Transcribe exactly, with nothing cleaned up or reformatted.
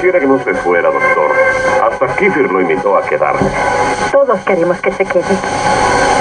Quisiera que no se fuera, doctor. Hasta Kiefer lo invitó a quedarse. Todos queremos que se quede.